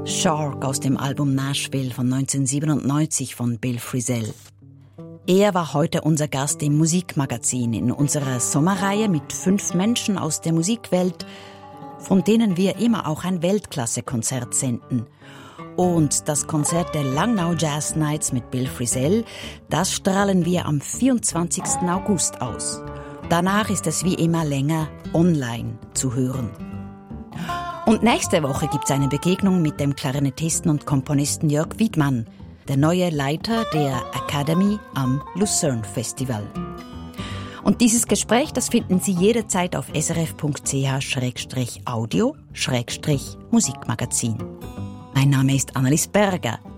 Shark aus dem Album Nashville von 1997 von Bill Frisell. Er war heute unser Gast im Musikmagazin in unserer Sommerreihe mit 5 Menschen aus der Musikwelt, von denen wir immer auch ein Weltklasse-Konzert senden. Und das Konzert der Langnau Jazz Nights mit Bill Frisell, das strahlen wir am 24. August aus. Danach ist es wie immer länger online zu hören. Und nächste Woche gibt es eine Begegnung mit dem Klarinettisten und Komponisten Jörg Wiedmann, der neue Leiter der Academy am Lucerne Festival. Und dieses Gespräch, das finden Sie jederzeit auf srf.ch/audio/Musikmagazin. Mein Name ist Annelies Berger.